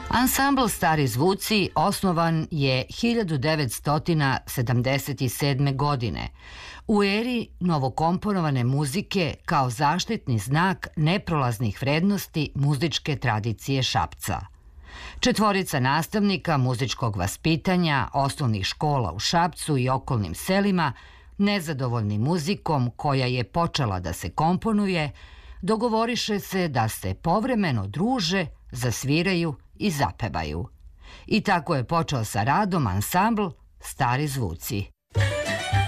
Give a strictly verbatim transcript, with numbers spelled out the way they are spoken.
Ansambl Stari zvuci osnovan je hiljadu devetsto sedamdeset sedme. godine u eri novokomponovane muzike kao zaštitni znak neprolaznih vrednosti muzičke tradicije Šapca. Četvorica nastavnika muzičkog vaspitanja osnovnih škola u Šapcu i okolnim selima, nezadovoljni muzikom koja je počela da se komponuje, dogovoriše se da se povremeno druže, zasviraju i zapevaju. I tako je počeo sa radom ansambl Stari zvuci.